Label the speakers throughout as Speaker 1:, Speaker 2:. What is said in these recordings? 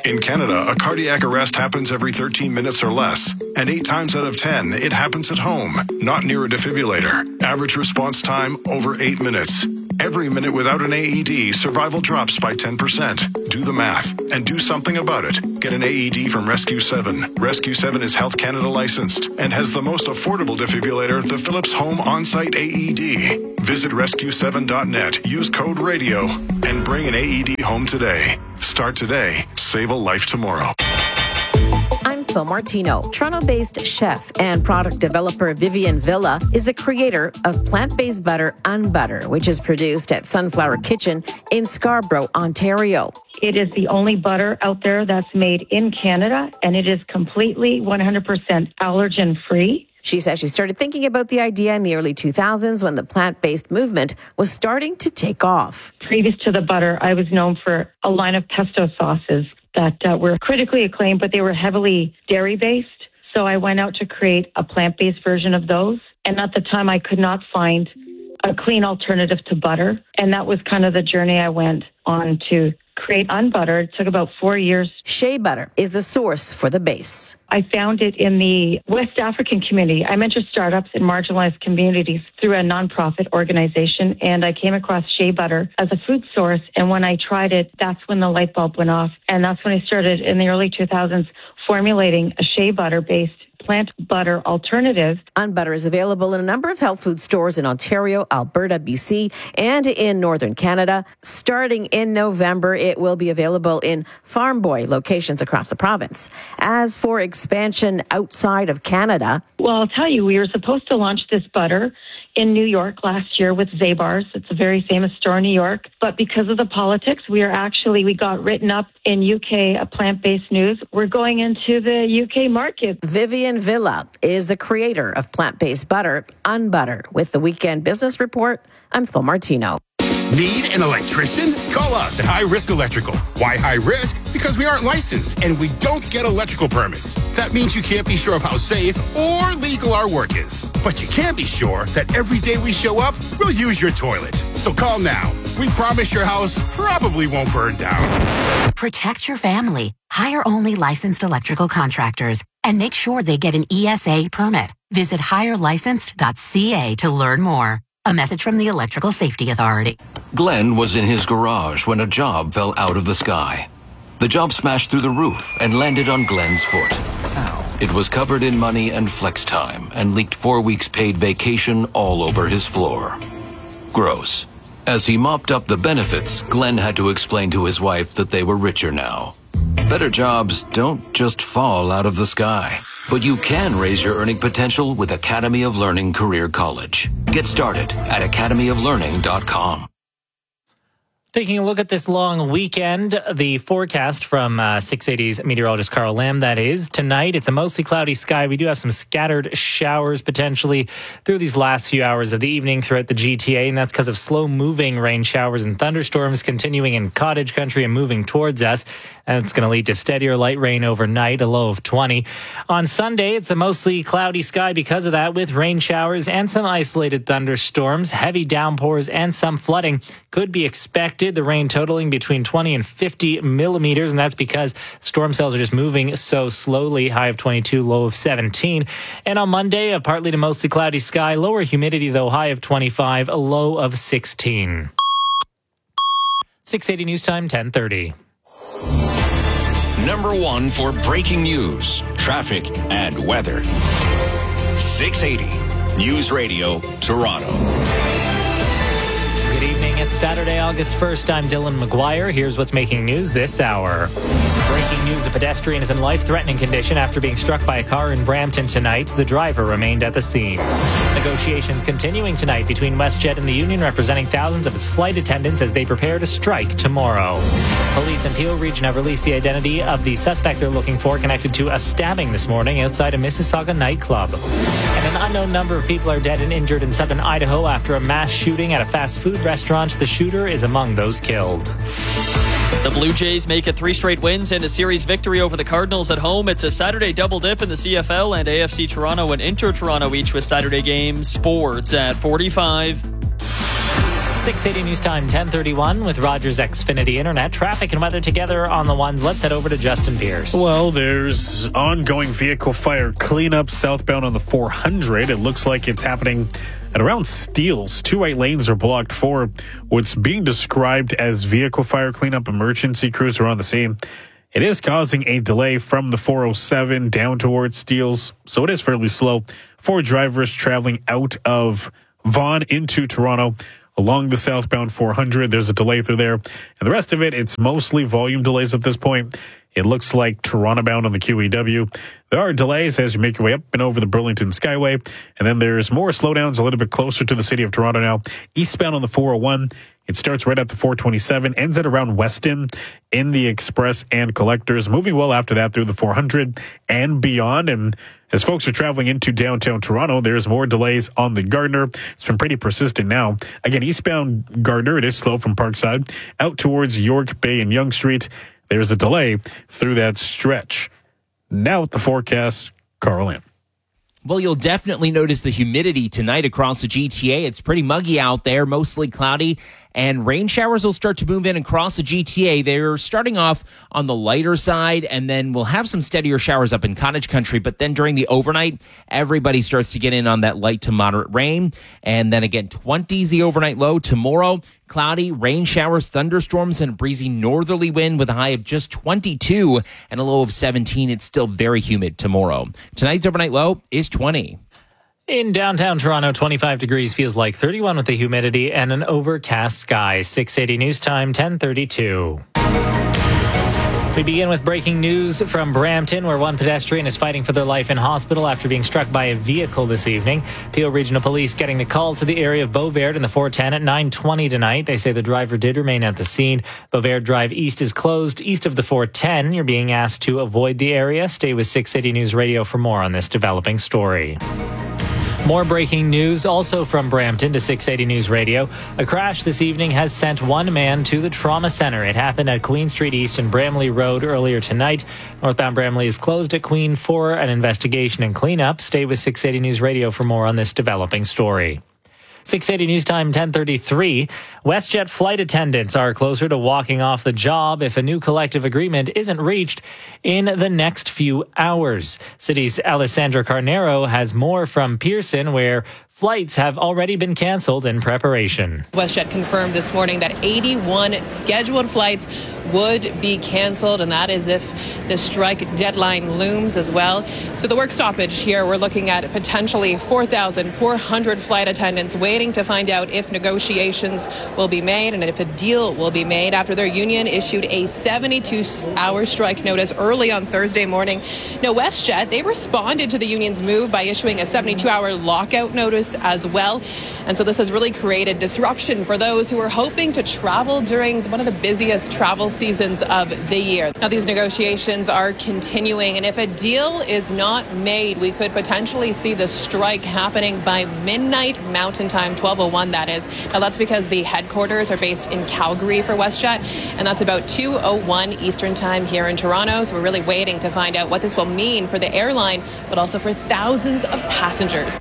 Speaker 1: In Canada, a cardiac arrest happens every 13 minutes or less, and 8 times out of 10, it happens at home, not near a defibrillator. Average response time, over 8 minutes. Every minute without an AED, survival drops by 10%. Do the math and do something about it. Get an AED from Rescue 7. Rescue 7 is Health Canada licensed and has the most affordable defibrillator, the Philips Home On-Site AED. Visit rescue7.net, use code RADIO, and bring an AED home today. Start today. Save a life tomorrow.
Speaker 2: I'm Phil Martino. Toronto-based chef and product developer Vivian Villa is the creator of plant-based butter Unbutter, which is produced at Sunflower Kitchen in Scarborough, Ontario.
Speaker 3: It is the only butter out there that's made in Canada, and it is completely 100% allergen-free.
Speaker 2: She says she started thinking about the idea in the early 2000s when the plant-based movement was starting to take off.
Speaker 3: Previous to the butter, I was known for a line of pesto sauces that were critically acclaimed, but they were heavily dairy-based. So I went out to create a plant-based version of those. And at the time, I could not find a clean alternative to butter. And that was kind of the journey I went on to create Unbutter. It took about 4 years.
Speaker 2: Shea butter is the source for the base.
Speaker 3: I found it in the West African community. I mentor startups in marginalized communities through a nonprofit organization, and I came across shea butter as a food source. And when I tried it, that's when the light bulb went off. And that's when I started in the early 2000s formulating a shea butter-based plant butter alternative.
Speaker 2: Unbutter is available in a number of health food stores in Ontario, Alberta, BC, and in Northern Canada. Starting in November, it will be available in Farm Boy locations across the province. As for expansion outside of Canada,
Speaker 3: well, I'll tell you, we were supposed to launch this butter in New York last year with Zabar's. It's a very famous store in New York. But because of the politics, we got written up in UK plant-based news. We're going into the UK market.
Speaker 2: Vivian Villa is the creator of plant-based butter, Unbutter. With the Weekend Business Report, I'm Phil Martino.
Speaker 4: Need an electrician? Call us at High Risk Electrical. Why high risk? Because we aren't licensed and we don't get electrical permits. That means you can't be sure of how safe or legal our work is. But you can be sure that every day we show up, we'll use your toilet. So call now. We promise your house probably won't burn down.
Speaker 5: Protect your family. Hire only licensed electrical contractors and make sure they get an ESA permit. Visit hirelicensed.ca to learn more. A message from the Electrical Safety Authority.
Speaker 6: Glenn was in his garage when a job fell out of the sky. The job smashed through the roof and landed on Glenn's foot. Ow. It was covered in money and flex time and leaked 4 weeks paid vacation all over his floor. Gross. As he mopped up the benefits, Glenn had to explain to his wife that they were richer now. Better jobs don't just fall out of the sky. But you can raise your earning potential with Academy of Learning Career College. Get started at academyoflearning.com.
Speaker 7: Taking a look at this long weekend, the forecast from 680's meteorologist Carl Lamb, that is. Tonight, it's a mostly cloudy sky. We do have some scattered showers potentially through these last few hours of the evening throughout the GTA, and that's because of slow-moving rain showers and thunderstorms continuing in cottage country and moving towards us. And it's going to lead to steadier light rain overnight, a low of 20. On Sunday, it's a mostly cloudy sky because of that, with rain showers and some isolated thunderstorms. Heavy downpours and some flooding could be expected. The rain totaling between 20 and 50 millimeters, and that's because storm cells are just moving so slowly. High of 22, low of 17. And on Monday, a partly to mostly cloudy sky. Lower humidity, though, high of 25, a low of 16. 680 News Time, 10:30.
Speaker 8: Number one for breaking news, traffic, and weather. 680 News Radio, Toronto.
Speaker 7: Good evening. It's Saturday, August 1st. I'm Dylan McGuire. Here's what's making news this hour. Breaking news, a pedestrian is in life-threatening condition after being struck by a car in Brampton tonight. The driver remained at the scene. Negotiations continuing tonight between WestJet and the union, representing thousands of its flight attendants as they prepare to strike tomorrow. Police in Peel Region have released the identity of the suspect they're looking for connected to a stabbing this morning outside a Mississauga nightclub. And an unknown number of people are dead and injured in southern Idaho after a mass shooting at a fast food restaurant. The shooter is among those killed.
Speaker 9: The Blue Jays make it 3 straight wins and a series victory over the Cardinals at home. It's a Saturday double dip in the CFL, and AFC Toronto and Inter Toronto each with Saturday games. Sports at 45.
Speaker 7: 680 News Time, 10:31 with Rogers Xfinity Internet. Traffic and weather together on the ones. Let's head over to Justin Pierce.
Speaker 10: Well, there's ongoing vehicle fire cleanup southbound on the 400. It looks like it's happening at around Steeles. 2 right lanes are blocked for what's being described as vehicle fire cleanup. Emergency crews are on the scene. It is causing a delay from the 407 down towards Steeles, so it is fairly slow for drivers traveling out of Vaughan into Toronto. Along the southbound 400, there's a delay through there. And the rest of it, it's mostly volume delays at this point. It looks like Toronto bound on the QEW. There are delays as you make your way up and over the Burlington Skyway. And then there's more slowdowns a little bit closer to the city of Toronto now. Eastbound on the 401, it starts right at the 427, ends at around Weston in the Express and Collectors. Moving well after that through the 400 and beyond. And as folks are traveling into downtown Toronto, there's more delays on the Gardner. It's been pretty persistent now. Again, eastbound Gardner, it is slow from Parkside. Out towards York Bay and Yonge Street, there's a delay through that stretch. Now with the forecast, Carl Lamb.
Speaker 11: Well, you'll definitely notice the humidity tonight across the GTA. It's pretty muggy out there, mostly cloudy, and rain showers will start to move in across the GTA. They're starting off on the lighter side, and then we'll have some steadier showers up in Cottage Country. But then during the overnight, everybody starts to get in on that light to moderate rain. And then again, 20s the overnight low. Tomorrow, cloudy, rain showers, thunderstorms, and a breezy northerly wind with a high of just 22 and a low of 17. It's still very humid tomorrow. Tonight's overnight low is 20.
Speaker 7: In downtown Toronto, 25 degrees feels like 31 with the humidity and an overcast sky. 680 News Time, 10:32. We begin with breaking news from Brampton, where one pedestrian is fighting for their life in hospital after being struck by a vehicle this evening. Peel Regional Police getting the call to the area of Beauvert in the 410 at 9:20 tonight. They say the driver did remain at the scene. Beauvert Drive East is closed east of the 410. You're being asked to avoid the area. Stay with 680 News Radio for more on this developing story. More breaking news also from Brampton to 680 News Radio. A crash this evening has sent one man to the trauma center. It happened at Queen Street East and Bramley Road earlier tonight. Northbound Bramley is closed at Queen for an investigation and cleanup. Stay with 680 News Radio for more on this developing story. 680 News Time, 10:33. WestJet flight attendants are closer to walking off the job if a new collective agreement isn't reached in the next few hours. City's Alessandra Carnero has more from Pearson, where flights have already been canceled in preparation.
Speaker 12: WestJet confirmed this morning that 81 scheduled flights would be canceled, and that is if the strike deadline looms as well. So the work stoppage here, we're looking at potentially 4,400 flight attendants waiting to find out if negotiations will be made and if a deal will be made after their union issued a 72-hour strike notice early on Thursday morning. Now, WestJet, they responded to the union's move by issuing a 72-hour lockout notice as well. And so this has really created disruption for those who are hoping to travel during one of the busiest travel seasons of the year. Now, these negotiations are continuing, and if a deal is not made, we could potentially see the strike happening by midnight Mountain Time, 12:01 that is. Now, that's because the headquarters are based in Calgary for WestJet, and that's about 2:01 Eastern Time here in Toronto. So we're really waiting to find out what this will mean for the airline, but also for thousands of passengers.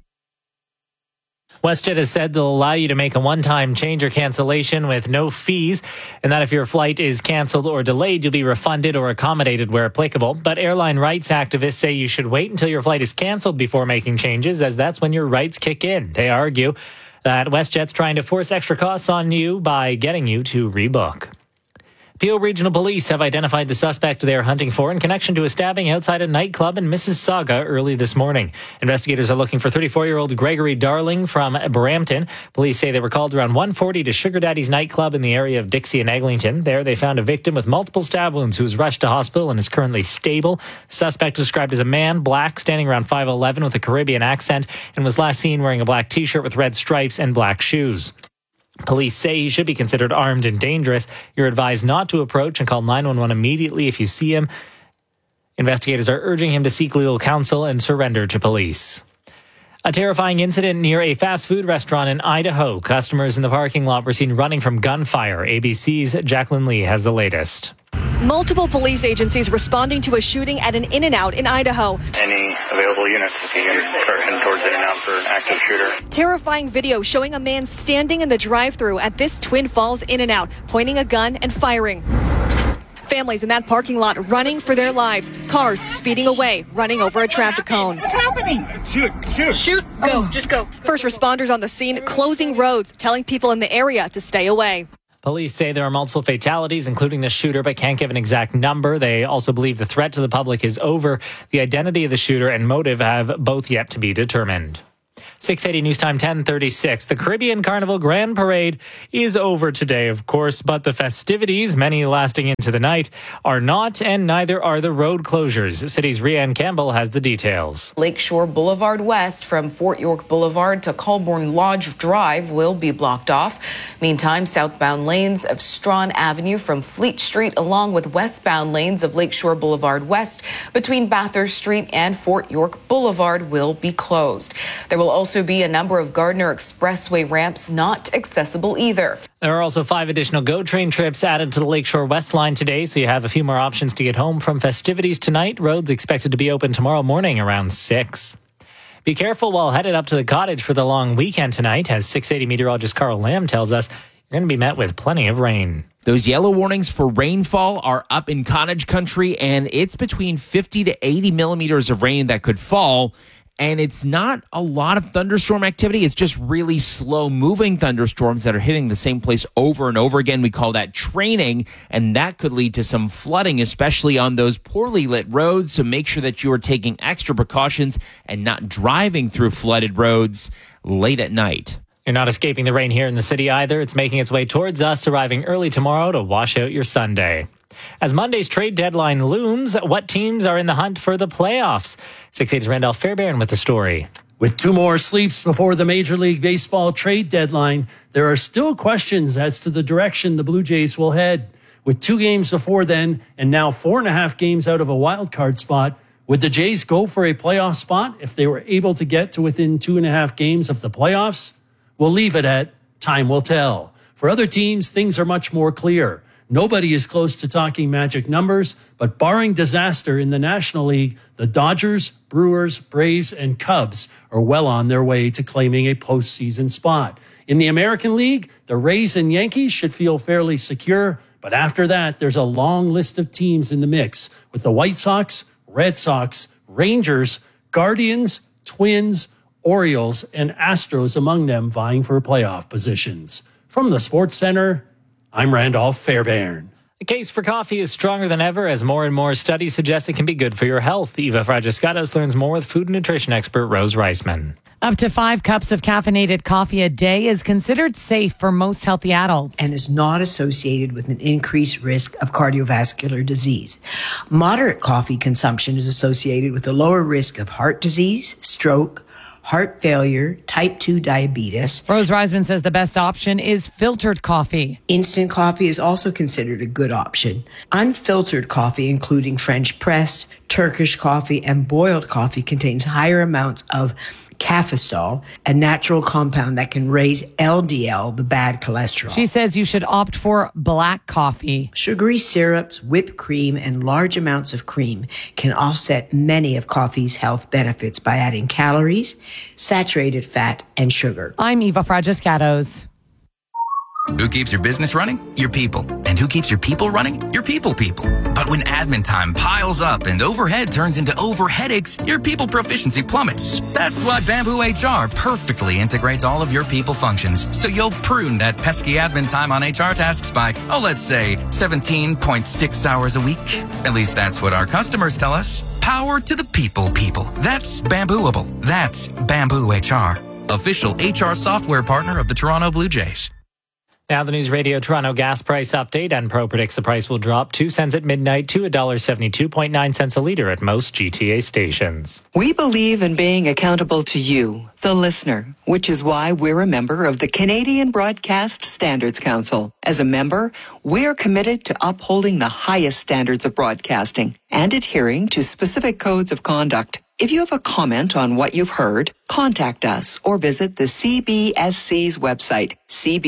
Speaker 7: WestJet has said they'll allow you to make a one-time change or cancellation with no fees, and that if your flight is canceled or delayed, you'll be refunded or accommodated where applicable. But airline rights activists say you should wait until your flight is canceled before making changes, as that's when your rights kick in. They argue that WestJet's trying to force extra costs on you by getting you to rebook. Peel Regional Police have identified the suspect they are hunting for in connection to a stabbing outside a nightclub in Mississauga early this morning. Investigators are looking for 34-year-old Gregory Darling from Brampton. Police say they were called around 1:40 to Sugar Daddy's nightclub in the area of Dixie and Eglinton. There, they found a victim with multiple stab wounds who was rushed to hospital and is currently stable. Suspect described as a man, black, standing around 5'11", with a Caribbean accent, and was last seen wearing a black T-shirt with red stripes and black shoes. Police say he should be considered armed and dangerous. You're advised not to approach and call 911 immediately if you see him. Investigators are urging him to seek legal counsel and surrender to police. A terrifying incident near a fast food restaurant in Idaho. Customers in the parking lot were seen running from gunfire. ABC's Jacqueline Lee has the latest.
Speaker 13: Multiple police agencies responding to a shooting at an In-N-Out in Idaho.
Speaker 14: Any
Speaker 13: available units if you can start heading towards In-N-Out for an active shooter.
Speaker 14: Terrifying video showing a man standing in the drive-thru at this Twin Falls In-N-Out, pointing a gun and firing. Families in that parking lot running for their lives. Cars speeding away, running over a traffic cone.
Speaker 15: What's happening? Shoot. Go. Just go.
Speaker 14: First responders on the scene closing roads, telling people in the area to stay away.
Speaker 7: Police say there are multiple fatalities, including the shooter, but can't give an exact number. They also believe the threat to the public is over. The identity of the shooter and motive have both yet to be determined. 680 News Time 10:36. The Caribbean Carnival Grand Parade is over today, of course, but the festivities, many lasting into the night, are not, and neither are the road closures. City's Rianne Campbell has the details.
Speaker 16: Lakeshore Boulevard West from Fort York Boulevard to Colborne Lodge Drive will be blocked off. Meantime, southbound lanes of Strawn Avenue from Fleet Street along with westbound lanes of Lakeshore Boulevard West between Bathurst Street and Fort York Boulevard will be closed. There will also be a number of Gardner Expressway ramps not accessible either.
Speaker 7: There are also 5 additional GO train trips added to the Lakeshore West line today, so you have a few more options to get home from festivities tonight. Roads expected to be open tomorrow morning around 6. Be careful while headed up to the cottage for the long weekend tonight. As 680 meteorologist Carl Lamb tells us, you're going to be met with plenty of rain.
Speaker 11: Those yellow warnings for rainfall are up in cottage country, and it's between 50 to 80 millimeters of rain that could fall. And it's not a lot of thunderstorm activity. It's just really slow-moving thunderstorms that are hitting the same place over and over again. We call that training, and that could lead to some flooding, especially on those poorly lit roads. So make sure that you are taking extra precautions and not driving through flooded roads late at night.
Speaker 7: You're not escaping the rain here in the city either. It's making its way towards us, arriving early tomorrow to wash out your Sunday. As Monday's trade deadline looms, what teams are in the hunt for the playoffs? 680's Randolph Fairbairn with the story.
Speaker 17: With 2 more sleeps before the Major League Baseball trade deadline, there are still questions as to the direction the Blue Jays will head. With 2 games before then, and now 4.5 games out of a wild card spot, would the Jays go for a playoff spot if they were able to get to within 2.5 games of the playoffs? We'll leave it at time will tell. For other teams, things are much more clear. Nobody is close to talking magic numbers, but barring disaster in the National League, the Dodgers, Brewers, Braves, and Cubs are well on their way to claiming a postseason spot. In the American League, the Rays and Yankees should feel fairly secure, but after that, there's a long list of teams in the mix, with the White Sox, Red Sox, Rangers, Guardians, Twins, Orioles, and Astros among them vying for playoff positions. From the Sports Center, I'm Randolph Fairbairn.
Speaker 7: The case for coffee is stronger than ever as more and more studies suggest it can be good for your health. Eva Fragiscatos learns more with food and nutrition expert Rose Reisman.
Speaker 18: Up to 5 cups of caffeinated coffee a day is considered safe for most healthy adults.
Speaker 19: And is not associated with an increased risk of cardiovascular disease. Moderate coffee consumption is associated with a lower risk of heart disease, stroke, heart failure, type 2 diabetes.
Speaker 18: Rose Reisman says the best option is filtered coffee.
Speaker 19: Instant coffee is also considered a good option. Unfiltered coffee, including French press, Turkish coffee, and boiled coffee, contains higher amounts of cafestol, a natural compound that can raise LDL, the bad cholesterol.
Speaker 18: She says you should opt for black coffee.
Speaker 19: Sugary syrups, whipped cream, and large amounts of cream can offset many of coffee's health benefits by adding calories, saturated fat, and sugar.
Speaker 18: I'm Eva Fragiscatos.
Speaker 20: Who keeps your business running? Your people. And who keeps your people running? Your people. But when admin time piles up and overhead turns into overheadaches, your people proficiency plummets. That's why Bamboo HR perfectly integrates all of your people functions, so you'll prune that pesky admin time on HR tasks by, let's say, 17.6 hours a week. At least that's what our customers tell us. Power to the people. That's Bambooable. That's Bamboo HR. Official HR software partner of the Toronto Blue Jays.
Speaker 7: Now the News Radio Toronto gas price update. Enpro predicts the price will drop 2 cents at midnight to $1.72.9 a litre at most GTA stations.
Speaker 21: We believe in being accountable to you, the listener, which is why we're a member of the Canadian Broadcast Standards Council. As a member, we're committed to upholding the highest standards of broadcasting and adhering to specific codes of conduct. If you have a comment on what you've heard, contact us or visit the CBSC's website,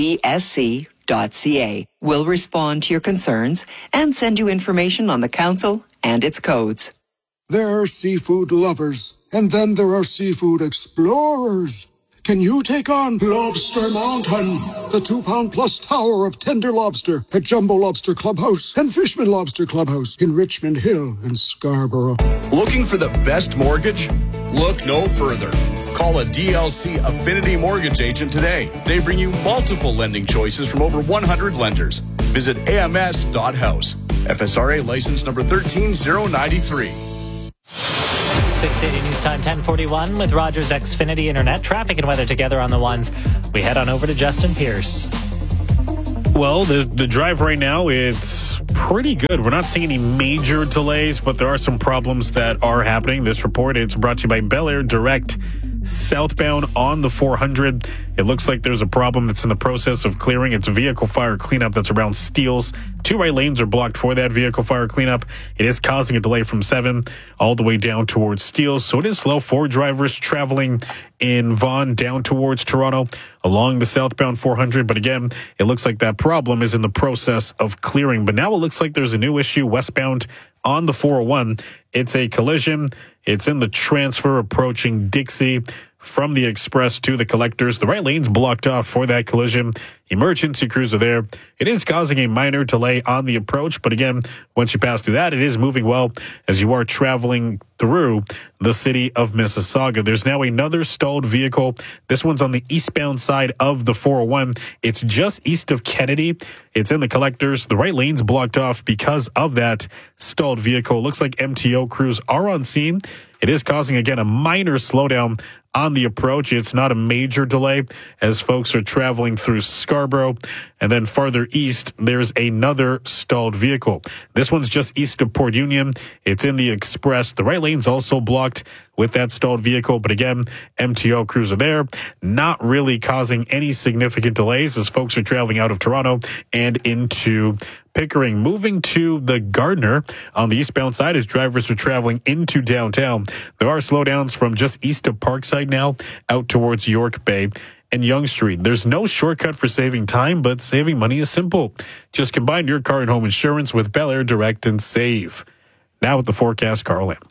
Speaker 21: cbsc.ca. We'll respond to your concerns and send you information on the council and its codes.
Speaker 22: They're seafood lovers.
Speaker 1: And then there are seafood explorers. Can you take on Lobster Mountain, the 2-pound-plus tower of tender lobster at Jumbo Lobster Clubhouse and Fishman Lobster Clubhouse in Richmond Hill and Scarborough?
Speaker 8: Looking for the best mortgage? Look no further. Call a DLC Affinity Mortgage agent today. They bring you multiple lending choices from over 100 lenders. Visit ams.house. FSRA license number 13093.
Speaker 7: 680 News Time 1041 with Rogers Xfinity Internet. Traffic and weather together on the ones. We head on over to Justin Pierce.
Speaker 10: Well, the drive right now, it's pretty good. We're not seeing any major delays, but there are some problems that are happening. This report, it's brought to you by Bel Air Direct. Southbound on the 400. It looks like there's a problem that's in the process of clearing. It's a vehicle fire cleanup that's around Steeles. 2 right lanes are blocked for that vehicle fire cleanup. It is causing a delay from 7 all the way down towards Steeles. So it is slow for drivers traveling in Vaughan down towards Toronto along the southbound 400. But again, it looks like that problem is in the process of clearing. But now it looks like there's a new issue westbound on the 401. It's a collision. It's in the transfer approaching Dixie from the express to the collectors. The right lane's blocked off for that collision. Emergency crews are there. It is causing a minor delay on the approach, but again, once you pass through that, it is moving well as you are traveling through the city of Mississauga. There's now another stalled vehicle. This one's on the eastbound side of the 401. It's just east of Kennedy. It's in the collectors. The right lane's blocked off because of that stalled vehicle. Looks like MTO crews are on scene. It is causing, again, a minor slowdown on the approach. It's not a major delay as folks are traveling through Scarborough. And then farther east, there's another stalled vehicle. This one's just east of Port Union. It's in the express. The right lane's also blocked with that stalled vehicle. But again, MTO crews are there, not really causing any significant delays as folks are traveling out of Toronto and into Pickering. Moving to the Gardner on the eastbound side as drivers are traveling into downtown. There are slowdowns from just east of Parkside now out towards York Bay and Yonge Street. There's no shortcut for saving time, but saving money is simple. Just combine your car and home insurance with Bel Air Direct and save. Now with the forecast, Carl Lamb.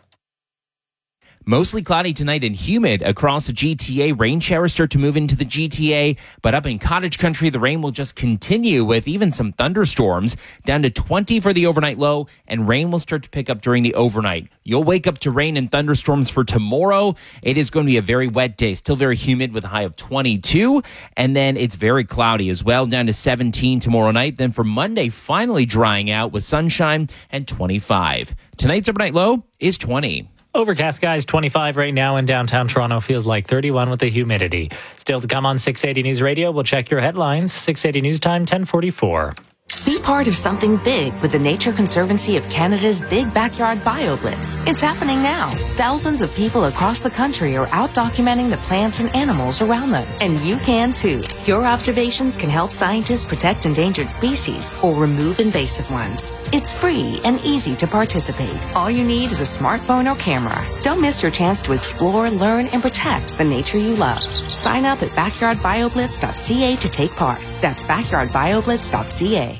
Speaker 11: Mostly cloudy tonight and humid across the GTA. Rain showers start to move into the GTA, but up in Cottage Country, the rain will just continue with even some thunderstorms. Down to 20 for the overnight low, and rain will start to pick up during the overnight. You'll wake up to rain and thunderstorms for tomorrow. It is going to be a very wet day, still very humid with a high of 22, and then it's very cloudy as well, down to 17 tomorrow night. Then for Monday, finally drying out with sunshine and 25. Tonight's overnight low is 20.
Speaker 7: Overcast skies, 25 right now in downtown Toronto. Feels like 31 with the humidity. Still to come on 680 News Radio. We'll check your headlines. 680 News Time, 1044.
Speaker 5: Be part of something big with the Nature Conservancy of Canada's Big Backyard BioBlitz. It's happening now. Thousands of people across the country are out documenting the plants and animals around them. And you can too. Your observations can help scientists protect endangered species or remove invasive ones. It's free and easy to participate. All you need is a smartphone or camera. Don't miss your chance to explore, learn, and protect the nature you love. Sign up at backyardbioblitz.ca to take part. That's backyardbioblitz.ca.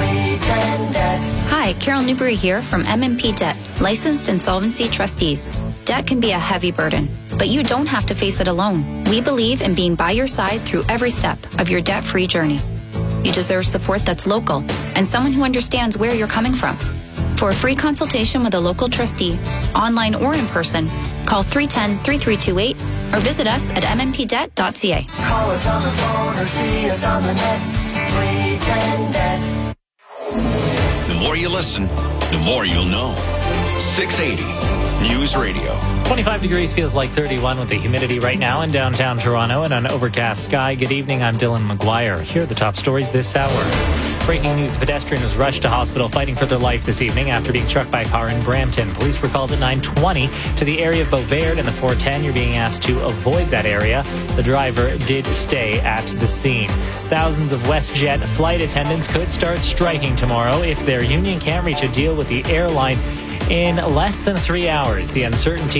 Speaker 22: Hi, Carol Newberry here from MMP Debt, licensed insolvency trustees. Debt can be a heavy burden, but you don't have to face it alone. We believe in being by your side through every step of your debt-free journey. You deserve support that's local and someone who understands where you're coming from. For a free consultation with a local trustee, online or in person, call 310-3328 or visit us at mmpdebt.ca.
Speaker 23: Call us on the phone or see us on the net. 310-DEBT.
Speaker 8: The more you listen, the more you'll know. 680 News Radio.
Speaker 7: 25 degrees feels like 31 with the humidity right now in downtown Toronto and an overcast sky. Good evening, I'm Dylan McGuire. Here are the top stories this hour. Breaking news, a pedestrian was rushed to hospital fighting for their life this evening after being struck by a car in Brampton. Police were called at 9:20 to the area of Beauvert and the 410. You're being asked to avoid that area. The driver did stay at the scene. Thousands of WestJet flight attendants could start striking tomorrow if their union can't reach a deal with the airline in less than 3 hours. The uncertainty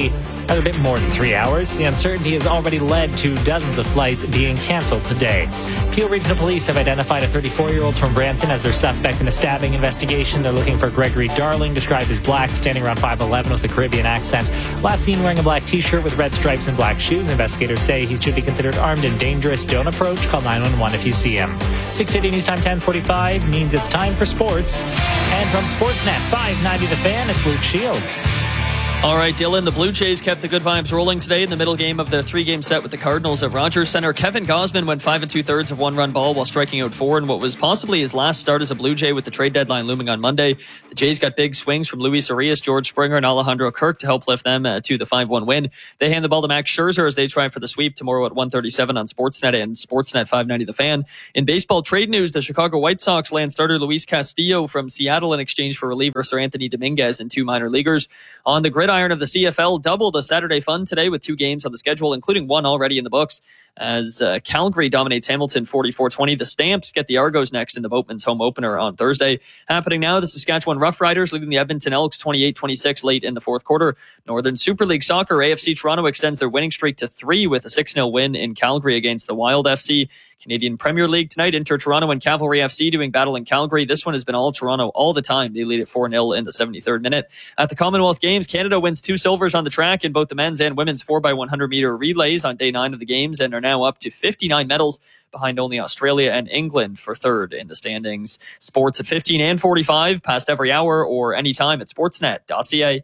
Speaker 7: a bit more than 3 hours. The uncertainty has already led to dozens of flights being canceled today. Peel Regional Police have identified a 34-year-old from Brampton as their suspect in a stabbing investigation. They're looking for Gregory Darling, described as black, standing around 5'11", with a Caribbean accent. Last seen wearing a black T-shirt with red stripes and black shoes. Investigators say he should be considered armed and dangerous. Don't approach. Call 911 if you see him. 680 News Time 10:45 means it's time for sports. And from Sportsnet 590 The Fan, it's Luke Shields.
Speaker 9: All right, Dylan, the Blue Jays kept the good vibes rolling today in the middle game of their 3-game set with the Cardinals at Rogers Center. Kevin Gausman went 5 2/3 of one-run ball while striking out 4 in what was possibly his last start as a Blue Jay with the trade deadline looming on Monday. The Jays got big swings from Luis Arias, George Springer, and Alejandro Kirk to help lift them to the 5-1 win. They hand the ball to Max Scherzer as they try for the sweep tomorrow at 1:37 on Sportsnet and Sportsnet 590 The Fan. In baseball trade news, the Chicago White Sox land starter Luis Castillo from Seattle in exchange for reliever Sir Anthony Dominguez and 2 minor leaguers. On the gridiron of the CFL, double the Saturday fun today with 2 games on the schedule, including one already in the books as Calgary dominates Hamilton 44-20. The Stamps get the Argos next in the Boatman's home opener on Thursday. Happening now, the Saskatchewan Roughriders leading the Edmonton Elks 28-26 late in the fourth quarter. Northern Super League Soccer, AFC Toronto extends their winning streak to 3 with a 6-0 win in Calgary against the Wild FC. Canadian Premier League tonight, Inter Toronto and Cavalry FC doing battle in Calgary. This one has been all Toronto all the time. They lead at 4-0 in the 73rd minute. At the Commonwealth Games, Canada wins 2 silvers on the track in both the men's and women's 4x100 meter relays on day 9 of the games and are now up to 59 medals, behind only Australia and England for 3rd in the standings. Sports at 15 and 45, past every hour or anytime at sportsnet.ca.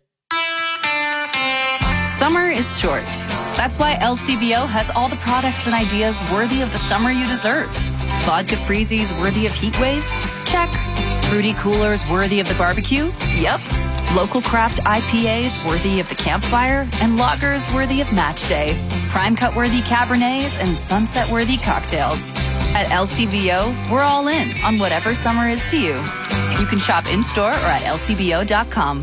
Speaker 2: Summer is short. That's why LCBO has all the products and ideas worthy of the summer you deserve. Vodka freezies worthy of heat waves? Check. Fruity coolers worthy of the barbecue? Yep. Local craft IPAs worthy of the campfire, and lagers worthy of match day. Prime cut worthy Cabernets and sunset worthy cocktails. At LCBO, we're all in on whatever summer is to you. You can shop in-store or at lcbo.com.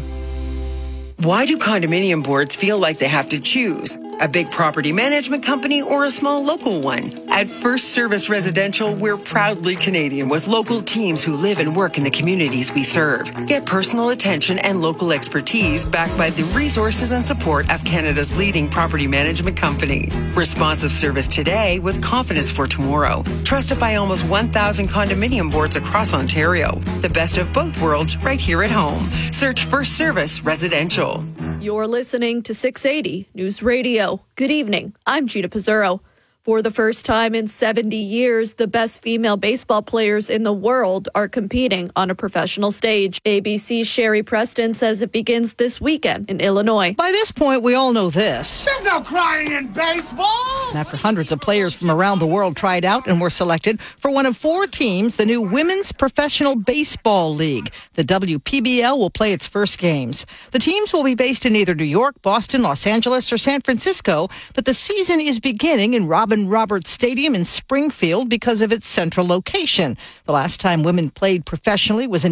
Speaker 19: Why do condominium boards feel like they have to choose? A big property management company or a small local one? At First Service Residential, we're proudly Canadian with local teams who live and work in the communities we serve. Get personal attention and local expertise backed by the resources and support of Canada's leading property management company. Responsive service today with confidence for tomorrow. Trusted by almost 1,000 condominium boards across Ontario. The best of both worlds right here at home. Search First Service Residential.
Speaker 3: You're listening to 680 News Radio. Good evening. I'm Gina Pizzurro. For the first time in 70 years, the best female baseball players in the world are competing on a professional stage. ABC's Sherry Preston says it begins this weekend in Illinois.
Speaker 4: By this point, we all know this.
Speaker 23: There's no crying in baseball!
Speaker 4: After hundreds of players from around the world tried out and were selected for one of 4 teams, the new Women's Professional Baseball League. The WPBL will play its first games. The teams will be based in either New York, Boston, Los Angeles, or San Francisco, but the season is beginning in Robin Roberts Stadium in Springfield because of its central location. The last time women played professionally was in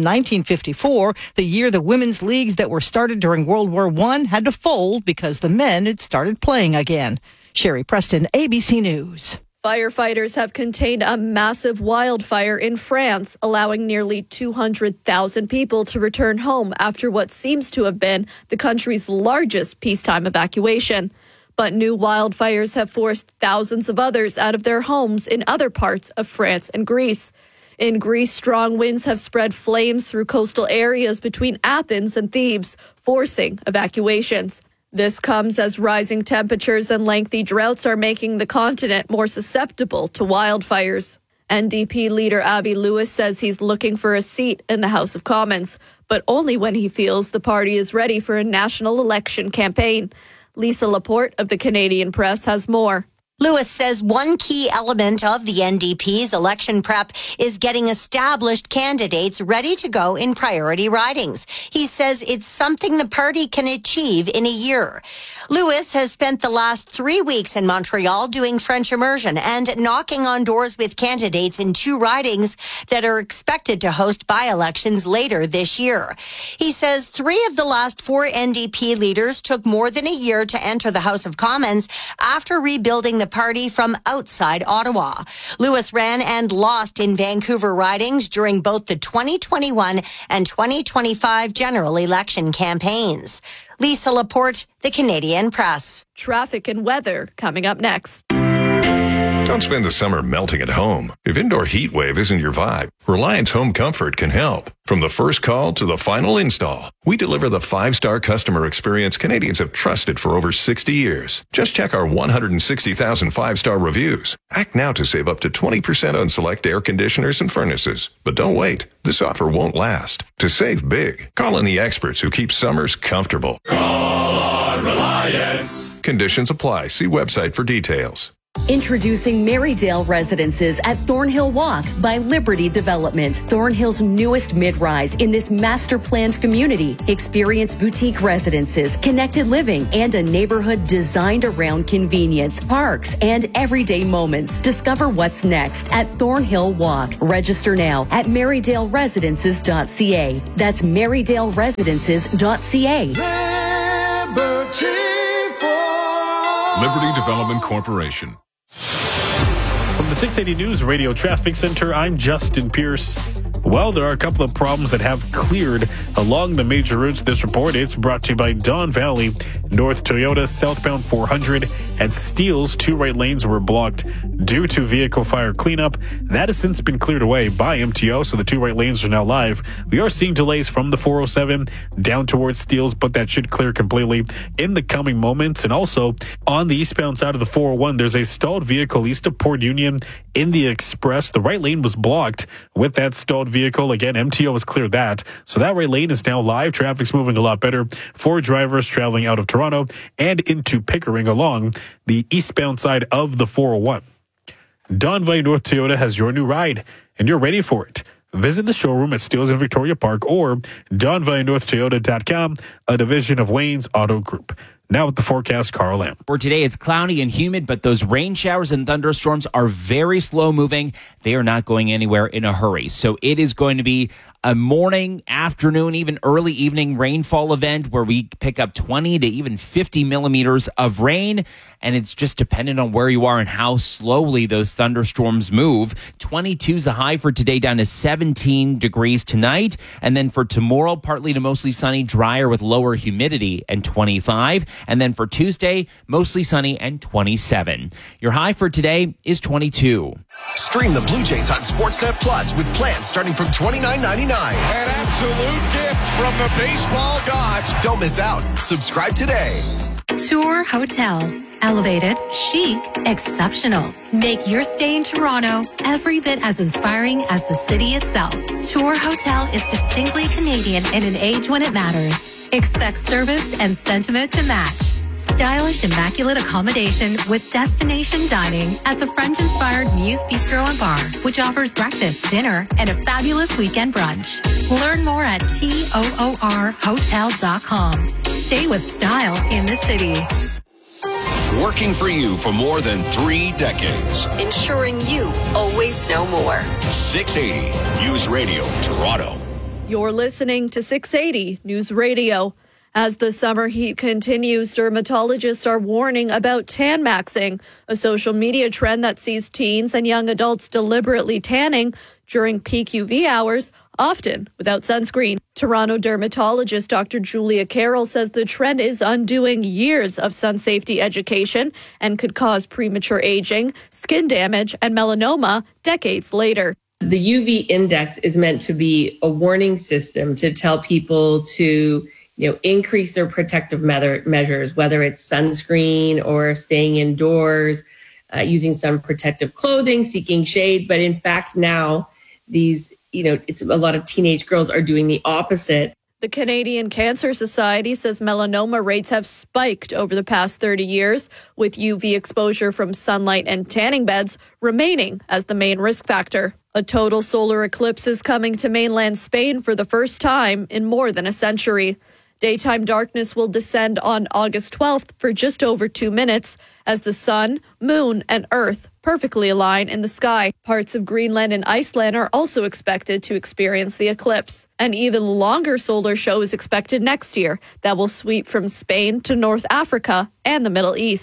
Speaker 4: 1954, the year the women's leagues that were started during World War I had to fold because the men had started playing again. Sherry Preston, ABC News.
Speaker 3: Firefighters have contained a massive wildfire in France, allowing nearly 200,000 people to return home after what seems to have been the country's largest peacetime evacuation. But new wildfires have forced thousands of others out of their homes in other parts of France and Greece. In Greece, strong winds have spread flames through coastal areas between Athens and Thebes, forcing evacuations. This comes as rising temperatures and lengthy droughts are making the continent more susceptible to wildfires. NDP leader Avi Lewis says he's looking for a seat in the House of Commons, but only when he feels the party is ready for a national election campaign. Lisa Laporte of the Canadian Press has more.
Speaker 24: Lewis says one key element of the NDP's election prep is getting established candidates ready to go in priority ridings. He says it's something the party can achieve in a year. Lewis has spent the last 3 weeks in Montreal doing French immersion and knocking on doors with candidates in 2 ridings that are expected to host by-elections later this year. He says 3 of the last 4 NDP leaders took more than a year to enter the House of Commons after rebuilding the the party from outside Ottawa. Lewis ran and lost in Vancouver ridings during both the 2021 and 2025 general election campaigns. Lisa Laporte, The Canadian Press.
Speaker 3: Traffic and weather coming up next.
Speaker 6: Don't spend the summer melting at home. If indoor heat wave isn't your vibe, Reliance Home Comfort can help. From the first call to the final install, we deliver the 5-star customer experience Canadians have trusted for over 60 years. Just check our 160,000 5-star reviews. Act now to save up to 20% on select air conditioners and furnaces. But don't wait. This offer won't last. To save big, call on the experts who keep summers comfortable.
Speaker 23: Call on Reliance.
Speaker 6: Conditions apply. See website for details.
Speaker 12: Introducing Marydale Residences at Thornhill Walk by Liberty Development. Thornhill's newest mid-rise in this master-planned community. Experience boutique residences, connected living, and a neighborhood designed around convenience, parks, and everyday moments. Discover what's next at Thornhill Walk. Register now at marydale-residences.ca. That's marydale-residences.ca.
Speaker 13: Liberty Development Corporation.
Speaker 10: From the 680 News Radio Traffic Center, I'm Justin Pierce. Well, there are a couple of problems that have cleared along the major routes. This report, it's brought to you by Don Valley. North Toyota, southbound 400 at Steeles, 2 right lanes were blocked due to vehicle fire cleanup. That has since been cleared away by MTO, so the 2 right lanes are now live. We are seeing delays from the 407 down towards Steeles, but that should clear completely in the coming moments. And also, on the eastbound side of the 401, there's a stalled vehicle east of Port Union in the Express. The right lane was blocked with that stalled vehicle. Again, MTO has cleared that. So that right lane is now live. Traffic's moving a lot better for drivers traveling out of Toronto and into Pickering along the eastbound side of the 401. Don Valley North Toyota has your new ride, and you're ready for it. Visit the showroom at Steeles in Victoria Park or DonValleyNorthToyota.com, a division of Wayne's Auto Group. Now with the forecast, Carl Lamb.
Speaker 11: For today, it's cloudy and humid, but those rain showers and thunderstorms are very slow moving. They are not going anywhere in a hurry. So it is going to be a morning, afternoon, even early evening rainfall event where we pick up 20 to even 50 millimeters of rain. And it's just dependent on where you are and how slowly those thunderstorms move. 22 is the high for today, down to 17 degrees tonight. And then for tomorrow, partly to mostly sunny, drier with lower humidity and 25. And then for Tuesday, mostly sunny and 27. Your high for today is 22.
Speaker 15: Stream the Blue Jays on Sportsnet Plus with plans starting from $29.99.
Speaker 23: An absolute gift from the baseball gods.
Speaker 15: Don't miss out. Subscribe today.
Speaker 25: Tour Hotel. Elevated, chic, exceptional. Make your stay in Toronto every bit as inspiring as the city itself. Tour Hotel is distinctly Canadian in an age when it matters. Expect service and sentiment to match. Stylish, immaculate accommodation with destination dining at the French-inspired Muse Bistro and Bar, which offers breakfast, dinner, and a fabulous weekend brunch. Learn more at TOORhotel.com. Stay with style in the city.
Speaker 13: Working for you for more than 3 decades.
Speaker 26: Ensuring you always know more.
Speaker 13: 680 News Radio, Toronto.
Speaker 3: You're listening to 680 News Radio. As the summer heat continues, dermatologists are warning about tan maxing, a social media trend that sees teens and young adults deliberately tanning during peak UV hours, often without sunscreen. Toronto dermatologist Dr. Julia Carroll says the trend is undoing years of sun safety education and could cause premature aging, skin damage, and melanoma decades later.
Speaker 27: The UV index is meant to be a warning system to tell people to increase their protective measures, whether it's sunscreen or staying indoors, using some protective clothing, seeking shade. But in fact, now it's a lot of teenage girls are doing the opposite.
Speaker 3: The Canadian Cancer Society says melanoma rates have spiked over the past 30 years, with UV exposure from sunlight and tanning beds remaining as the main risk factor. A total solar eclipse is coming to mainland Spain for the first time in more than a century. Daytime darkness will descend on August 12th for just over 2 minutes as the sun, moon, and earth perfectly align in the sky. Parts of Greenland and Iceland are also expected to experience the eclipse. An even longer solar show is expected next year that will sweep from Spain to North Africa and the Middle East.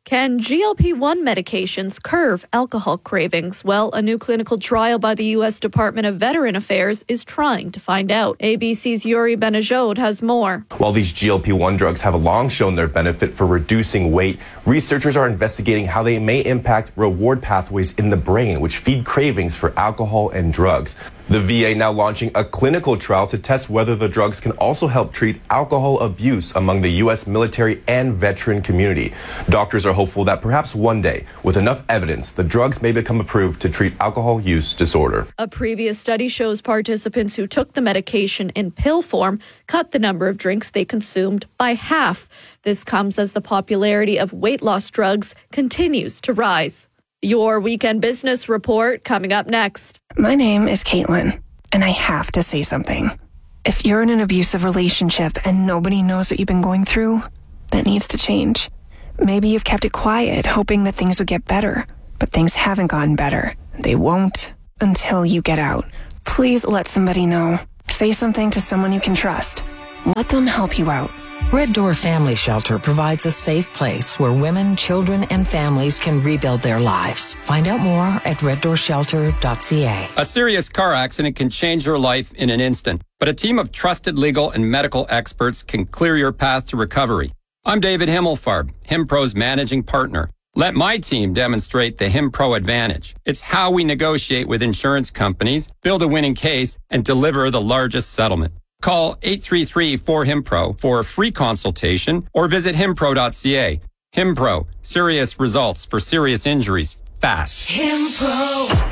Speaker 3: Can GLP-1 medications curb alcohol cravings? Well, a new clinical trial by the U.S. Department of Veteran Affairs is trying to find out. ABC's Yuri Benajod has more.
Speaker 1: While these GLP-1 drugs have long shown their benefit for reducing weight, researchers are investigating how they may impact reward pathways in the brain, which feed cravings for alcohol and drugs. The VA now launching a clinical trial to test whether the drugs can also help treat alcohol abuse among the U.S. military and veteran community. Doctors are hopeful that perhaps one day, with enough evidence, the drugs may become approved to treat alcohol use disorder.
Speaker 3: A previous study shows participants who took the medication in pill form cut the number of drinks they consumed by half. This comes as the popularity of weight loss drugs continues to rise. Your weekend business report coming up next.
Speaker 14: My name is Caitlin, and I have to say something. If you're in an abusive relationship and nobody knows what you've been going through, that needs to change. Maybe you've kept it quiet, hoping that things would get better, but things haven't gotten better. They won't until you get out. Please let somebody know. Say something to someone you can trust. Let them help you out.
Speaker 16: Red Door Family Shelter provides a safe place where women, children, and families can rebuild their lives. Find out more at reddoorshelter.ca.
Speaker 17: A serious car accident can change your life in an instant, but a team of trusted legal and medical experts can clear your path to recovery. I'm David Himmelfarb, HimPro's managing partner. Let my team demonstrate the HimPro advantage. It's how we negotiate with insurance companies, build a winning case, and deliver the largest settlement. Call 833-4HIMPRO for a free consultation or visit himpro.ca. HimPro, serious results for serious injuries fast.
Speaker 18: HimPro.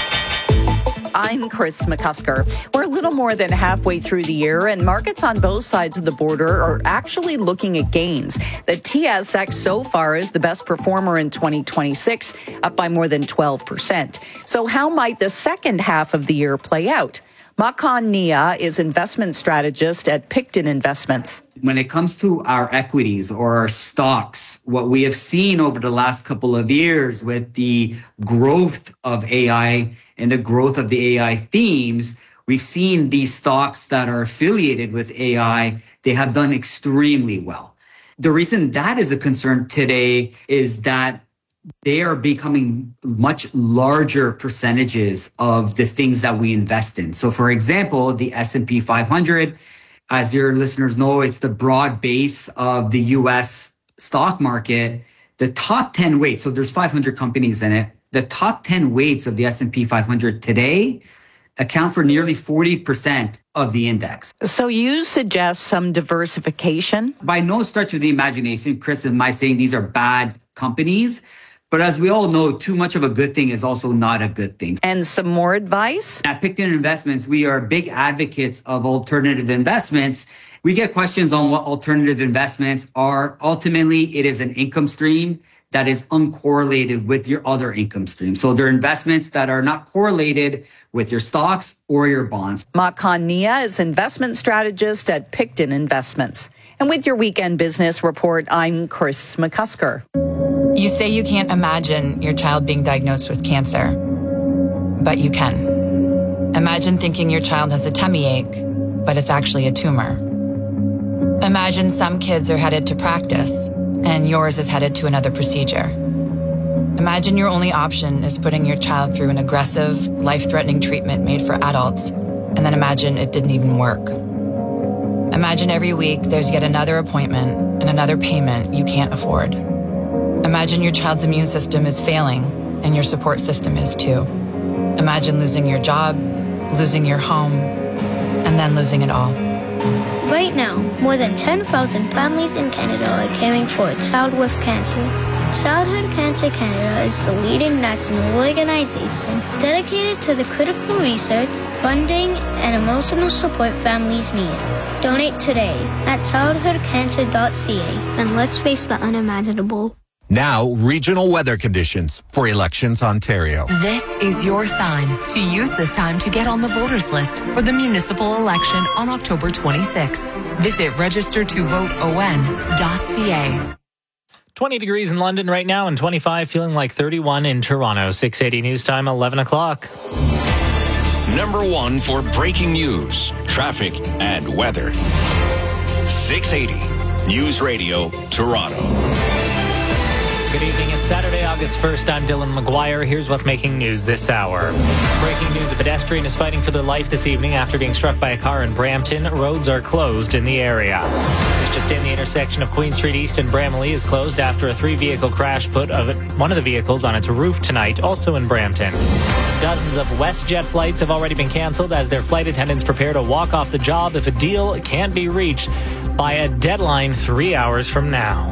Speaker 18: I'm Chris McCusker. We're a little more than halfway through the year, and markets on both sides of the border are actually looking at gains. The TSX so far is the best performer in 2026, up by more than 12%. So how might the second half of the year play out? Makhan Nia is investment strategist at Picton Investments.
Speaker 20: When it comes to our equities or our stocks, what we have seen over the last couple of years with the growth of AI and the growth of the AI themes, we've seen these stocks that are affiliated with AI, they have done extremely well. The reason that is a concern today is that they are becoming much larger percentages of the things that we invest in. So for example, the S&P 500, as your listeners know, it's the broad base of the US stock market. The top 10 weights, so there's 500 companies in it. The top 10 weights of the S&P 500 today account for nearly 40% of the index.
Speaker 18: So you suggest some diversification?
Speaker 20: By no stretch of the imagination, Chris, am I saying these are bad companies. But as we all know, too much of a good thing is also not a good thing.
Speaker 18: And some more advice?
Speaker 20: At Picton Investments, we are big advocates of alternative investments. We get questions on what alternative investments are. Ultimately, it is an income stream that is uncorrelated with your other income stream. So they're investments that are not correlated with your stocks or your bonds.
Speaker 18: Makhan Nia is investment strategist at Picton Investments. And with your weekend business report, I'm Chris McCusker.
Speaker 21: You say you can't imagine your child being diagnosed with cancer, but you can. Imagine thinking your child has a tummy ache, but it's actually a tumor. Imagine some kids are headed to practice, and yours is headed to another procedure. Imagine your only option is putting your child through an aggressive, life-threatening treatment made for adults, and then imagine it didn't even work. Imagine every week there's yet another appointment and another payment you can't afford. Imagine your child's immune system is failing, and your support system is too. Imagine losing your job, losing your home, and then losing it all.
Speaker 28: Right now, more than 10,000 families in Canada are caring for a child with cancer. Childhood Cancer Canada is the leading national organization dedicated to the critical research, funding, and emotional support families need. Donate today at childhoodcancer.ca, and let's face the unimaginable.
Speaker 29: Now, regional weather conditions for Elections Ontario.
Speaker 25: This is your sign to use this time to get on the voters list for the municipal election on October 26. Visit registertovoteon.ca.
Speaker 7: 20 degrees in London right now and 25 feeling like 31 in Toronto. 680 news time, 11 o'clock.
Speaker 13: Number one for breaking news, traffic, and weather. 680 News Radio, Toronto.
Speaker 7: Good evening. It's Saturday, August 1st. I'm Dylan McGuire. Here's what's making news this hour. Breaking news, a pedestrian is fighting for their life this evening after being struck by a car in Brampton. Roads are closed in the area. It's just in the intersection of Queen Street East and Bramalea is closed after a 3-vehicle crash put one of the vehicles on its roof tonight, also in Brampton. Dozens of WestJet flights have already been canceled as their flight attendants prepare to walk off the job if a deal can't be reached by a deadline 3 hours from now.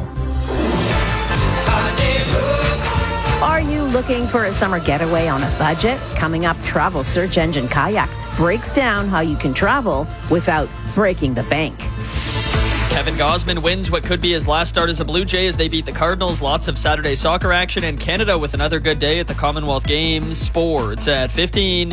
Speaker 2: Are you looking for a summer getaway on a budget? Coming up, travel search engine Kayak breaks down how you can travel without breaking the bank.
Speaker 4: Kevin Gausman wins what could be his last start as a Blue Jay as they beat the Cardinals. Lots of Saturday soccer action in Canada with another good day at the Commonwealth Games. Sports at 15.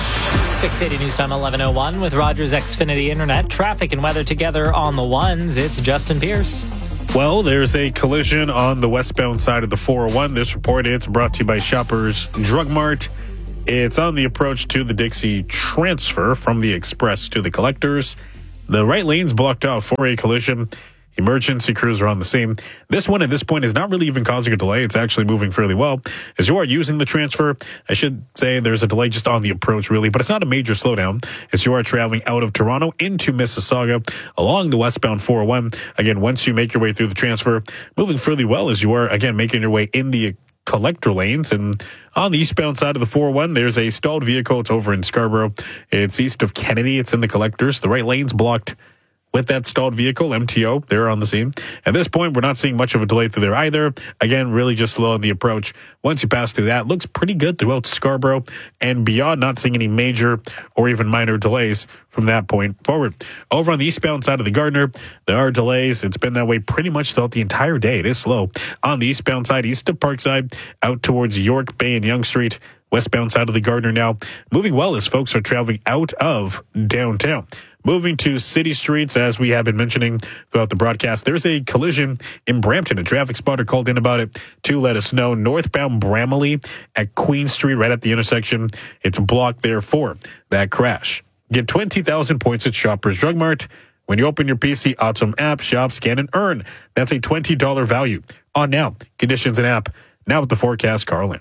Speaker 7: 680 News Time 11:01 with Rogers Xfinity Internet. Traffic and weather together on the ones. It's Justin Pierce.
Speaker 10: Well, there's a collision on the westbound side of the 401. This report, it's brought to you by Shoppers Drug Mart. It's on the approach to the Dixie transfer from the Express to the Collectors. The right lane's blocked off for a collision. Emergency crews are on the scene. This one at this point is not really even causing a delay. It's actually moving fairly well. As you are using the transfer, I should say there's a delay just on the approach, really, but it's not a major slowdown as you are traveling out of Toronto into Mississauga along the westbound 401. Again, once you make your way through the transfer, moving fairly well as you are, again, making your way in the collector lanes. And on the eastbound side of the 401, there's a stalled vehicle. It's over in Scarborough. It's east of Kennedy. It's in the Collectors. The right lane's blocked with that stalled vehicle. MTO, they're on the scene. At this point, we're not seeing much of a delay through there either. Again, really just slow on the approach. Once you pass through that, looks pretty good throughout Scarborough and beyond. Not seeing any major or even minor delays from that point forward. Over on the eastbound side of the Gardner, there are delays. It's been that way pretty much throughout the entire day. It is slow. On the eastbound side, east of Parkside, out towards York Bay and Yonge Street, westbound side of the Gardner now moving well as folks are traveling out of downtown. Moving to city streets, as we have been mentioning throughout the broadcast, there's a collision in Brampton. A traffic spotter called in about it to let us know. Northbound Bramalea at Queen Street, right at the intersection. It's blocked there for that crash. Get 20,000 points at Shoppers Drug Mart. When you open your PC Optum app, shop, scan, and earn. That's a $20 value on now. Conditions and app. Now with the forecast, Carlin.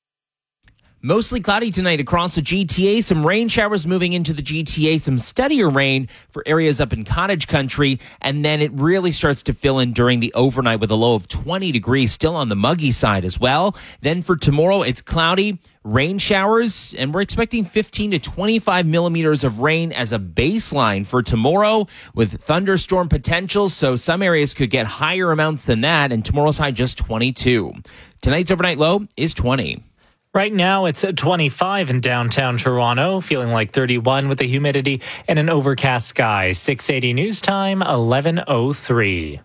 Speaker 11: Mostly cloudy tonight across the GTA. Some rain showers moving into the GTA. Some steadier rain for areas up in Cottage Country. And then it really starts to fill in during the overnight with a low of 20 degrees, still on the muggy side as well. Then for tomorrow, it's cloudy, rain showers, and we're expecting 15 to 25 millimeters of rain as a baseline for tomorrow with thunderstorm potential. So some areas could get higher amounts than that. And tomorrow's high just 22. Tonight's overnight low is 20.
Speaker 7: Right now, it's 25 in downtown Toronto, feeling like 31 with the humidity and an overcast sky. 680 News Time, 11:03.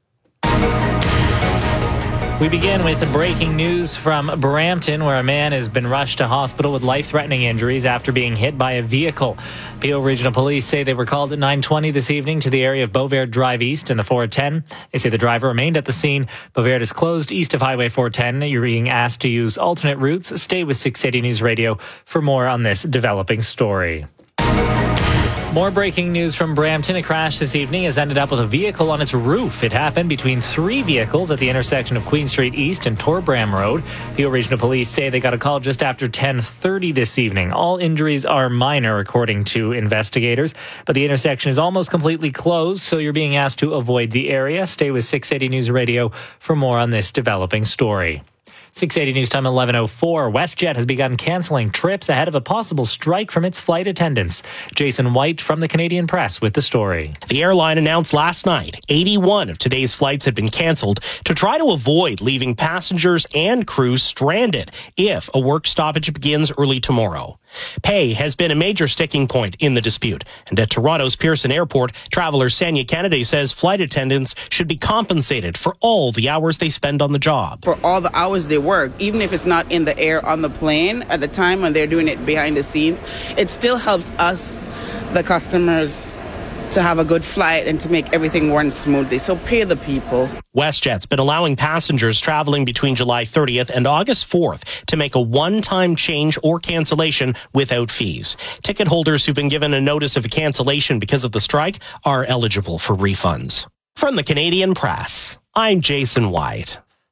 Speaker 7: We begin with breaking news from Brampton, where a man has been rushed to hospital with life-threatening injuries after being hit by a vehicle. Peel Regional Police say they were called at 9:20 this evening to the area of Beauvert Drive East and the 410. They say the driver remained at the scene. Beauvert is closed east of Highway 410. You're being asked to use alternate routes. Stay with 680 News Radio for more on this developing story. More breaking news from Brampton. A crash this evening has ended up with a vehicle on its roof. It happened between 3 vehicles at the intersection of Queen Street East and Torbram Road. Peel Regional Police say they got a call just after 10:30 this evening. All injuries are minor, according to investigators, but the intersection is almost completely closed, so you're being asked to avoid the area. Stay with 680 News Radio for more on this developing story. 680 News Time 11:04. WestJet has begun canceling trips ahead of a possible strike from its flight attendants. Jason White from the Canadian Press with the story.
Speaker 5: The airline announced last night 81 of today's flights had been canceled to try to avoid leaving passengers and crews stranded if a work stoppage begins early tomorrow. Pay has been a major sticking point in the dispute. And at Toronto's Pearson Airport, traveler Sanya Kennedy says flight attendants should be compensated for all the hours they spend on the job.
Speaker 6: For all the hours they work, even if it's not in the air on the plane at the time when they're doing it behind the scenes, it still helps us, the customers, to have a good flight and to make everything run smoothly. So pay the people.
Speaker 5: WestJet's been allowing passengers traveling between July 30th and August 4th to make a one-time change or cancellation without fees. Ticket holders who've been given a notice of a cancellation because of the strike are eligible for refunds. From the Canadian Press, I'm Jason White.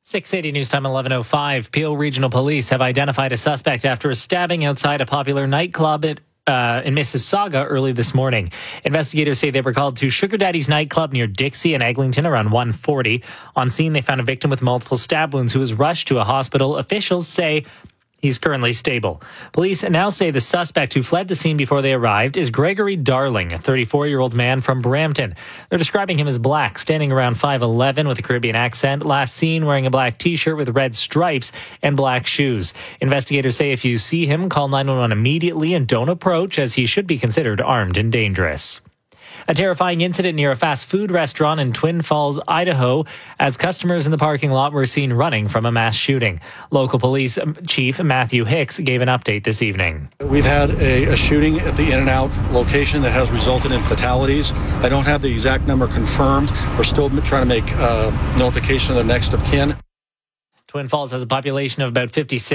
Speaker 7: 680 News Time 11:05. Peel Regional Police have identified a suspect after a stabbing outside a popular nightclub in Mississauga early this morning. Investigators say they were called to Sugar Daddy's nightclub near Dixie and Eglinton around 1:40. On scene, they found a victim with multiple stab wounds who was rushed to a hospital. Officials say he's currently stable. Police now say the suspect who fled the scene before they arrived is Gregory Darling, a 34-year-old man from Brampton. They're describing him as black, standing around 5'11", with a Caribbean accent, last seen wearing a black T-shirt with red stripes and black shoes. Investigators say if you see him, call 911 immediately and don't approach, as he should be considered armed and dangerous. A terrifying incident near a fast food restaurant in Twin Falls, Idaho, as customers in the parking lot were seen running from a mass shooting. Local police chief Matthew Hicks gave an update this evening.
Speaker 8: We've had a shooting at the In-N-Out location that has resulted in fatalities. I don't have the exact number confirmed. We're still trying to make notification of the next of kin.
Speaker 7: Twin Falls has a population of about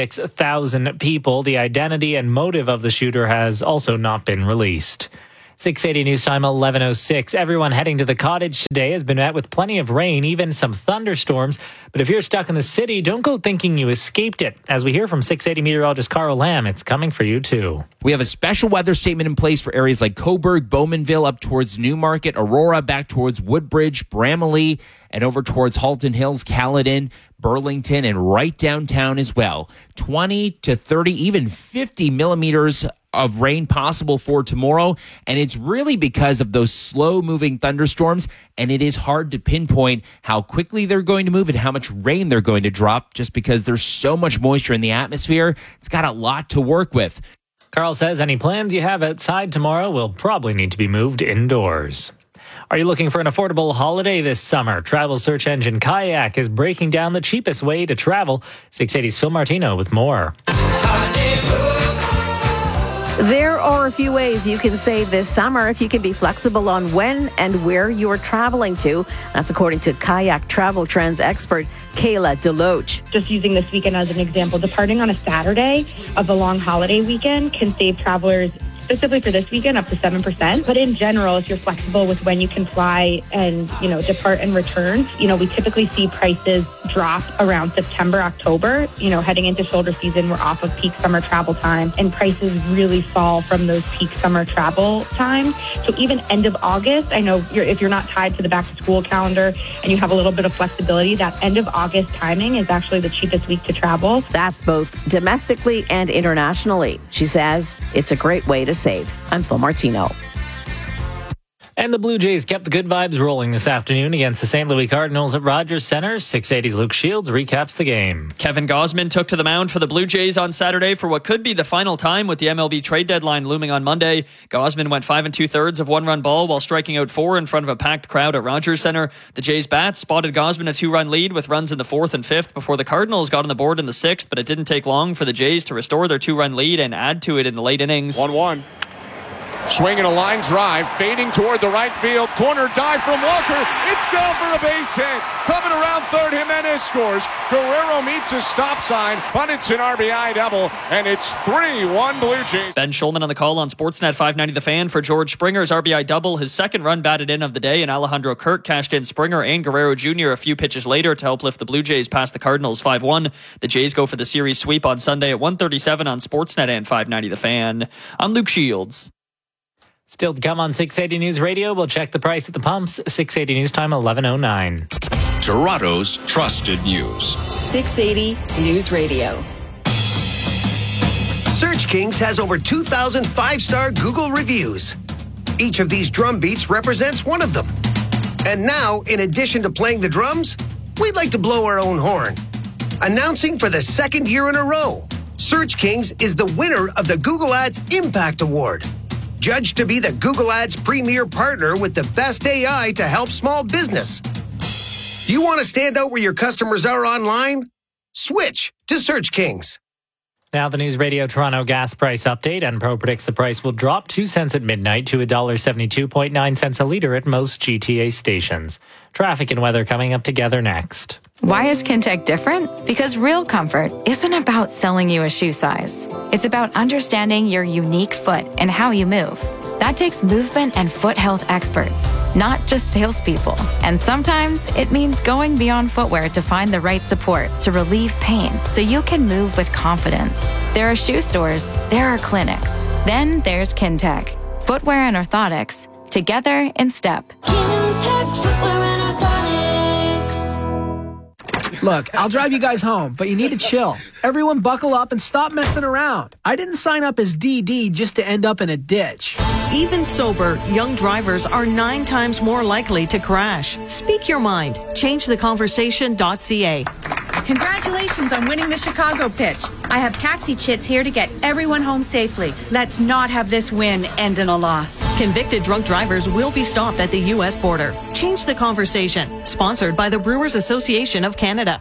Speaker 7: 56,000 people. The identity and motive of the shooter has also not been released. 680 News Time 11:06. Everyone heading to the cottage today has been met with plenty of rain, even some thunderstorms. But if you're stuck in the city, don't go thinking you escaped it. As we hear from 680 meteorologist Carl Lamb, it's coming for you too.
Speaker 11: We have a special weather statement in place for areas like Cobourg, Bowmanville, up towards Newmarket, Aurora, back towards Woodbridge, Bramalea, and over towards Halton Hills, Caledon, Burlington, and right downtown as well. 20 to 30, even 50 millimeters of rain possible for tomorrow, and it's really because of those slow-moving thunderstorms, and it is hard to pinpoint how quickly they're going to move and how much rain they're going to drop just because there's so much moisture in the atmosphere. It's got a lot to work with.
Speaker 7: Carl says any plans you have outside tomorrow will probably need to be moved indoors. Are you looking for an affordable holiday this summer? Travel search engine Kayak is breaking down the cheapest way to travel. 680's Phil Martino with more.
Speaker 2: There are a few ways you can save this summer if you can be flexible on when and where you're traveling to. That's according to Kayak Travel Trends expert Kayla Deloach.
Speaker 9: Just using this weekend as an example, departing on a Saturday of a long holiday weekend can save travelers specifically for this weekend up to 7%. But in general, if you're flexible with when you can fly and, depart and return, we typically see prices drop around September, October. Heading into shoulder season, we're off of peak summer travel time, and prices really fall from those peak summer travel times. So even end of August, I know if you're not tied to the back to school calendar and you have a little bit of flexibility, that end of August timing is actually the cheapest week to travel.
Speaker 2: That's both domestically and internationally. She says it's a great way to save. I'm Phil Martino.
Speaker 7: And the Blue Jays kept the good vibes rolling this afternoon against the St. Louis Cardinals at Rogers Centre. 680's Luke Shields recaps the game.
Speaker 4: Kevin Gausman took to the mound for the Blue Jays on Saturday for what could be the final time with the MLB trade deadline looming on Monday. Gausman went 5 2/3 of one-run ball while striking out 4 in front of a packed crowd at Rogers Centre. The Jays' bats spotted Gausman a 2-run lead with runs in the 4th and 5th before the Cardinals got on the board in the 6th, but it didn't take long for the Jays to restore their 2-run lead and add to it in the late innings.
Speaker 12: 1-1. Swinging a line drive, fading toward the right field corner, dive from Walker. It's down for a base hit. Coming around third, Jimenez scores. Guerrero meets his stop sign, but it's an RBI double, and it's 3-1 Blue Jays.
Speaker 4: Ben Schulman on the call on Sportsnet 590 The Fan for George Springer's RBI double, his second run batted in of the day, and Alejandro Kirk cashed in Springer and Guerrero Jr. a few pitches later to help lift the Blue Jays past the Cardinals 5-1. The Jays go for the series sweep on Sunday at 1:37 on Sportsnet and 590 The Fan. I'm Luke Shields.
Speaker 7: Still to come on 680 News Radio, we'll check the price at the pumps. 680 News Time 11:09.
Speaker 13: Toronto's trusted news.
Speaker 15: 680 News Radio.
Speaker 19: Search Kings has over 2,000 five-star Google reviews. Each of these drum beats represents one of them. And now, in addition to playing the drums, we'd like to blow our own horn. Announcing for the second year in a row, Search Kings is the winner of the Google Ads Impact Award. Judged to be the Google Ads premier partner with the best AI to help small business. You want to stand out where your customers are online? Switch to Search Kings.
Speaker 7: Now the News Radio Toronto gas price update. Enpro predicts the price will drop 2 cents at midnight to $1.72.9 a litre at most GTA stations. Traffic and weather coming up together next.
Speaker 21: Why is Kintec different? Because real comfort isn't about selling you a shoe size. It's about understanding your unique foot and how you move. That takes movement and foot health experts, not just salespeople. And sometimes it means going beyond footwear to find the right support to relieve pain so you can move with confidence. There are shoe stores, there are clinics. Then there's Kintec, footwear and orthotics, together in step.
Speaker 1: Kintec Footwear and Orthotics.
Speaker 3: Look, I'll drive you guys home, but you need to chill. Everyone buckle up and stop messing around. I didn't sign up as DD just to end up in a ditch.
Speaker 14: Even sober, young drivers are 9 times more likely to crash. Speak your mind. ChangeTheConversation.ca.
Speaker 16: Congratulations on winning the Chicago pitch. I have taxi chits here to get everyone home safely. Let's not have this win end in a loss.
Speaker 14: Convicted drunk drivers will be stopped at the U.S. border. Change the Conversation. Sponsored by the Brewers Association of Canada.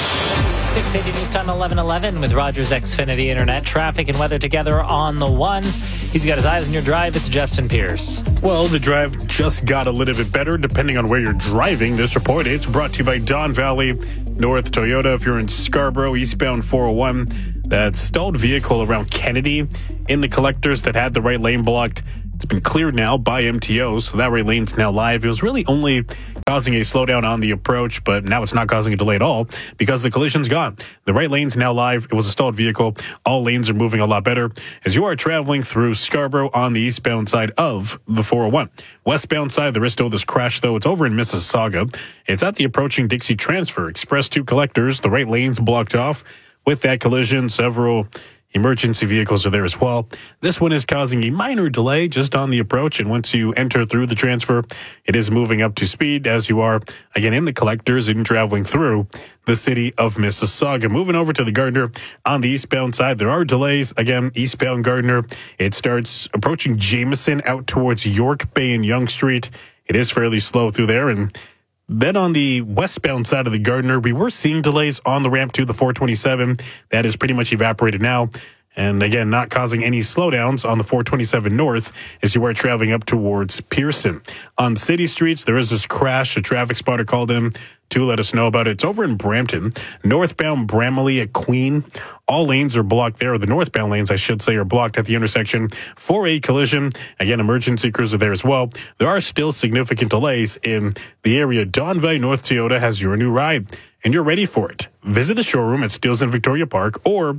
Speaker 7: 680 News Time 11:11 with Rogers Xfinity Internet. Traffic and weather together on the ones. He's got his eyes on your drive. It's Justin Pierce.
Speaker 10: Well, the drive just got a little bit better depending on where you're driving. This report is brought to you by Don Valley North Toyota. If you're in Scarborough, eastbound 401, that stalled vehicle around Kennedy in the collectors that had the right lane blocked. It's been cleared now by MTO, so that right lane's now live. It was really only causing a slowdown on the approach, but now it's not causing a delay at all because the collision's gone. The right lane's now live. It was a stalled vehicle. All lanes are moving a lot better as you are traveling through Scarborough on the eastbound side of the 401. Westbound side, there is still this crash, though. It's over in Mississauga. It's at the approaching Dixie Transfer Express 2 collectors. The right lane's blocked off. With that collision, several emergency vehicles are there as well. This one is causing a minor delay just on the approach, and once you enter through the transfer, it is moving up to speed as you are, again, in the collectors and traveling through the city of Mississauga. Moving over to the Gardner on the eastbound side, there are delays. Again, eastbound Gardner, it starts approaching Jameson out towards York Bay and Yonge Street. It is fairly slow through there, and then on the westbound side of the Gardner, we were seeing delays on the ramp to the 427. That is pretty much evaporated now. And again, not causing any slowdowns on the 427 north as you are traveling up towards Pearson. On city streets, there is this crash. A traffic spotter called in to let us know about it. It's over in Brampton, northbound Bramalea at Queen. All lanes are blocked there. The northbound lanes, I should say, are blocked at the intersection for a collision. Again, emergency crews are there as well. There are still significant delays in the area. Don Valley North Toyota has your new ride, and you're ready for it. Visit the showroom at Steeles and Victoria Park or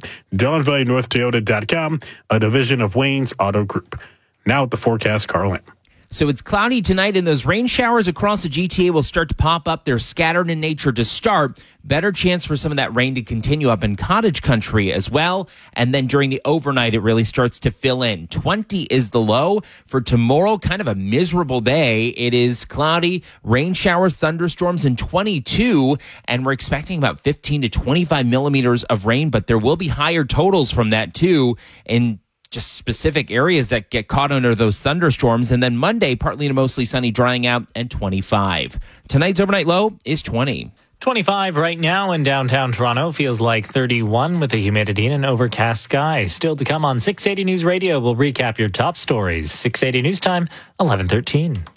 Speaker 10: DonValleyNorthToyota.com, a division of Wayne's Auto Group. Now at the forecast, Carl Lamb.
Speaker 11: So it's cloudy tonight, and those rain showers across the GTA will start to pop up. They're scattered in nature to start. Better chance for some of that rain to continue up in cottage country as well. And then during the overnight, it really starts to fill in. 20 is the low. For tomorrow, kind of a miserable day. It is cloudy, rain showers, thunderstorms, and 22. And we're expecting about 15 to 25 millimeters of rain, but there will be higher totals from that too. And just specific areas that get caught under those thunderstorms. And then Monday, partly to mostly sunny, drying out, and 25. Tonight's overnight low is 20.
Speaker 7: 25 right now in downtown Toronto. Feels like 31 with the humidity and an overcast sky. Still to come on 680 News Radio. We'll recap your top stories. 680 News Time, 11:13.